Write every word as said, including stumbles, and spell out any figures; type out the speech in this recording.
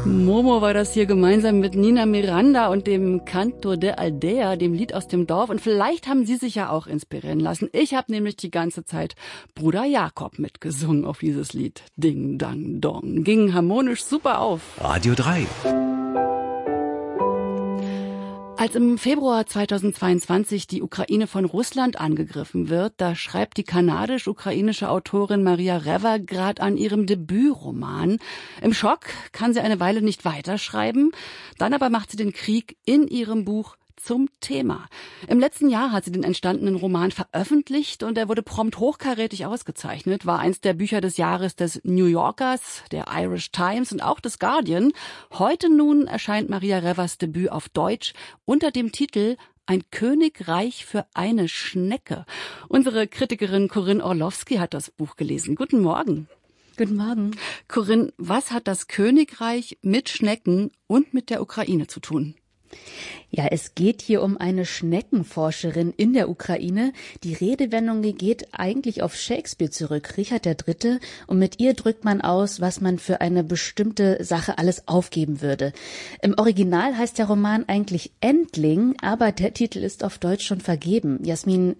Momo war das hier gemeinsam mit Nina Miranda und dem Canto de Aldea, dem Lied aus dem Dorf. Und vielleicht haben Sie sich ja auch inspirieren lassen. Ich habe nämlich die ganze Zeit Bruder Jakob mitgesungen auf dieses Lied. Ding, dang, dong. Ging harmonisch super auf. Radio drei. Als im Februar zweitausendzweiundzwanzig die Ukraine von Russland angegriffen wird, da schreibt die kanadisch-ukrainische Autorin Maria Reva gerade an ihrem Debütroman. Im Schock kann sie eine Weile nicht weiterschreiben, dann aber macht sie den Krieg in ihrem Buch zum Thema. Im letzten Jahr hat sie den entstandenen Roman veröffentlicht und er wurde prompt hochkarätig ausgezeichnet, war eins der Bücher des Jahres des New Yorkers, der Irish Times und auch des Guardian. Heute nun erscheint Maria Revas Debüt auf Deutsch unter dem Titel Ein Königreich für eine Schnecke. Unsere Kritikerin Corinne Orlowski hat das Buch gelesen. Guten Morgen. Guten Morgen. Corinne, was hat das Königreich mit Schnecken und mit der Ukraine zu tun? Ja, es geht hier um eine Schneckenforscherin in der Ukraine. Die Redewendung geht eigentlich auf Shakespeare zurück, Richard der Dritte. Und mit ihr drückt man aus, was man für eine bestimmte Sache alles aufgeben würde. Im Original heißt der Roman eigentlich Endling, aber der Titel ist auf Deutsch schon vergeben. Jasmin,